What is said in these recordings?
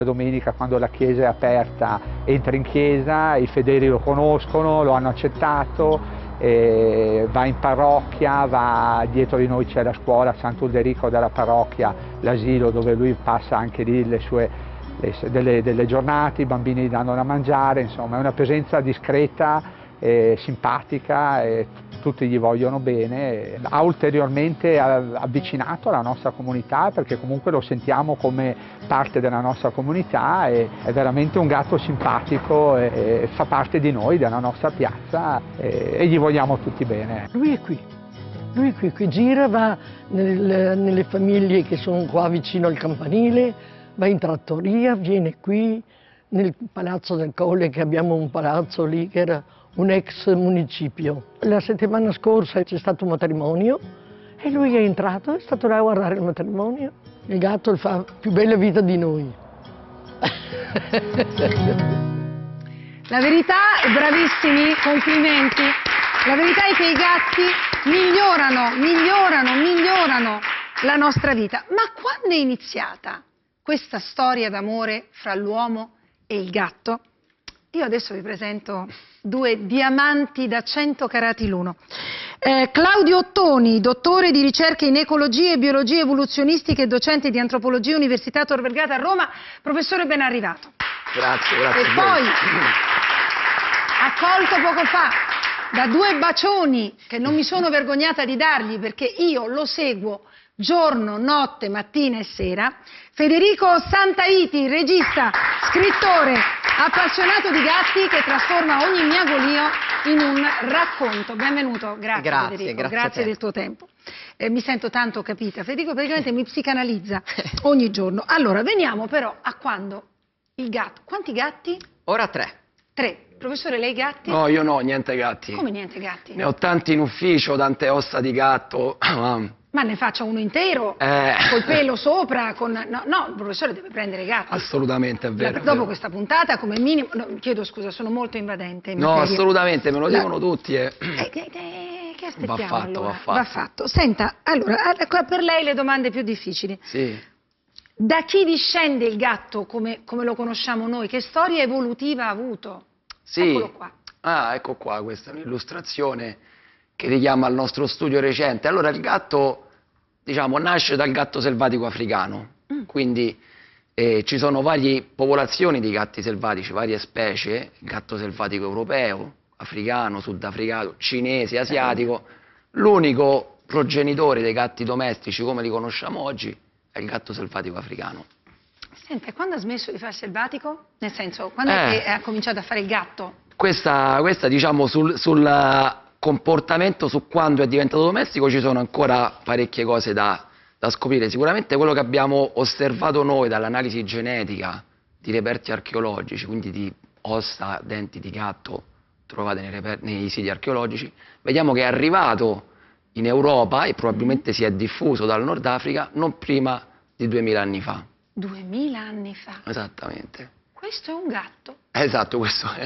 Domenica, quando la chiesa è aperta, entra in chiesa, i fedeli lo conoscono, lo hanno accettato, va in parrocchia, dietro di noi c'è la scuola Sant'Ulderico della parrocchia, l'asilo dove lui passa anche lì delle giornate, i bambini gli danno da mangiare, insomma è una presenza discreta, simpatica, e tutti gli vogliono bene. Ha ulteriormente avvicinato alla nostra comunità, perché comunque lo sentiamo come parte della nostra comunità, e è veramente un gatto simpatico e fa parte di noi, della nostra piazza, e gli vogliamo tutti bene. Lui è qui, gira, va nelle famiglie che sono qua vicino al campanile, va in trattoria, viene qui nel Palazzo del Colle, che abbiamo un palazzo lì che era un ex municipio. La settimana scorsa c'è stato un matrimonio e lui è entrato, è stato là a guardare il matrimonio. Il gatto fa più bella vita di noi. La verità, bravissimi, complimenti. La verità è che i gatti migliorano la nostra vita. Ma quando è iniziata questa storia d'amore fra l'uomo e il gatto? Io adesso vi presento due diamanti da 100 carati l'uno. Claudio Ottoni, dottore di ricerche in ecologia e biologie evoluzionistiche e docente di antropologia Università Tor Vergata a Roma. Professore, ben arrivato. Grazie. E poi, accolto poco fa da due bacioni che non mi sono vergognata di dargli, perché io lo seguo giorno, notte, mattina e sera, Federico Santaiti, regista, scrittore, appassionato di gatti, che trasforma ogni miagolio in un racconto. Benvenuto, grazie Federico, grazie del tuo tempo. Mi sento tanto capita. Federico praticamente mi psicanalizza ogni giorno. Allora, veniamo però a quando il gatto... Quanti gatti? Ora 3. 3. Professore, lei gatti? No, io no, niente gatti. Come niente gatti? Ne ho tanti in ufficio, tante ossa di gatto. Ma ne faccia uno intero, col pelo sopra, con... No, il professore deve prendere gatti. Assolutamente, è vero. Dopo questa puntata, come minimo... No, chiedo scusa, sono molto invadente in No, materia. Assolutamente, me lo dicono tutti. Che aspettiamo, Va fatto, allora? va fatto. Senta, allora, per lei le domande più difficili. Sì. Da chi discende il gatto come lo conosciamo noi? Che storia evolutiva ha avuto? Sì. Eccolo qua. Ah, ecco qua, questa è un'illustrazione che richiama al nostro studio recente. Allora, il gatto, diciamo, nasce dal gatto selvatico africano, quindi ci sono varie popolazioni di gatti selvatici, varie specie, il gatto selvatico europeo, africano, sudafricano, cinese, asiatico. L'unico progenitore dei gatti domestici, come li conosciamo oggi, è il gatto selvatico africano. Senta, quando ha smesso di fare il selvatico? Nel senso, quando è che ha cominciato a fare il gatto? Questa diciamo, sul comportamento, su quando è diventato domestico, ci sono ancora parecchie cose da scoprire. Sicuramente quello che abbiamo osservato noi dall'analisi genetica di reperti archeologici, quindi di ossa, denti di gatto trovate nei siti archeologici, vediamo che è arrivato in Europa e probabilmente si è diffuso dal Nord Africa non prima di 2000 anni fa. 2000 anni fa? Esattamente. Questo è un gatto? Esatto, questo è.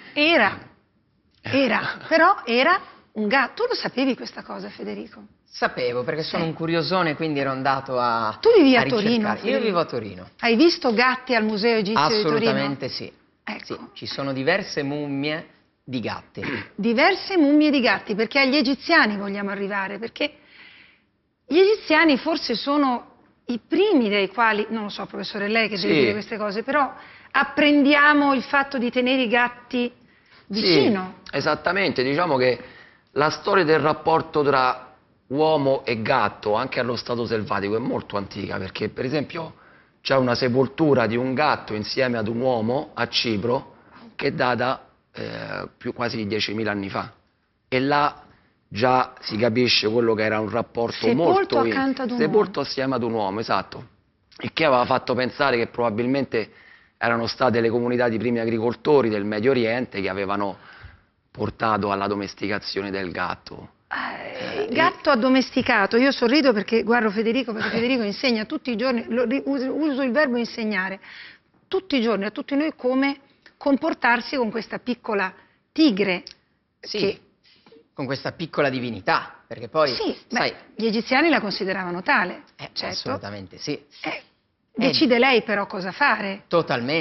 Però era un gatto. Tu lo sapevi questa cosa, Federico? Sapevo, perché sono un curiosone, quindi ero andato a Tu vivi a ricercare. Torino? Io vivo a Torino. Hai visto gatti al Museo Egizio di Torino? Assolutamente sì. Ecco. Sì, ci sono diverse mummie di gatti. Diverse mummie di gatti, perché agli egiziani vogliamo arrivare, perché gli egiziani forse sono i primi dei quali, non lo so professore, lei che deve dire queste cose, però apprendiamo il fatto di tenere i gatti vicino. Sì, esattamente, diciamo che la storia del rapporto tra uomo e gatto, anche allo stato selvatico, è molto antica, perché per esempio c'è una sepoltura di un gatto insieme ad un uomo a Cipro che data quasi 10.000 anni fa, e là già si capisce quello che era un rapporto molto accanto ad un sepolto assieme ad un uomo, esatto, il che aveva fatto pensare che probabilmente erano state le comunità di primi agricoltori del Medio Oriente che avevano portato alla domesticazione del gatto. Gatto addomesticato, io sorrido perché guardo Federico, perché Federico insegna tutti i giorni, uso il verbo insegnare, tutti i giorni a tutti noi come comportarsi con questa piccola tigre. Sì, con questa piccola divinità, perché poi, Sì, sai... gli egiziani la consideravano tale, certo. Assolutamente sì. Decide lei però cosa fare. Totalmente.